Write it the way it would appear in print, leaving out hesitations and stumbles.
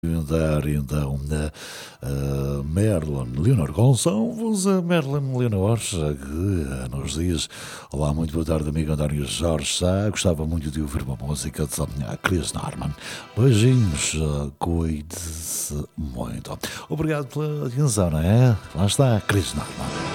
Dar então Merlin Leonor Gonçalves, a Merlin Leonor, que nos diz: olá, muito boa tarde, amigo António Jorge Sá. Gostava muito de ouvir uma música de Chris Norman. Beijinhos, cuide-se muito. Obrigado pela atenção, não é? Lá está, Chris Norman.